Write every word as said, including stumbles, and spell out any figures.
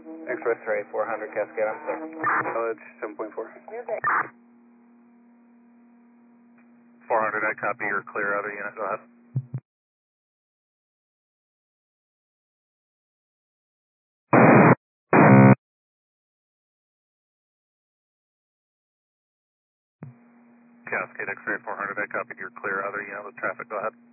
X-ray four hundred, Cascade, I'm sorry. College seven point four. four hundred, I copy, you're clear, other unit, go ahead. Cascade X-ray four hundred, I copy, you're clear, other unit with traffic, go ahead.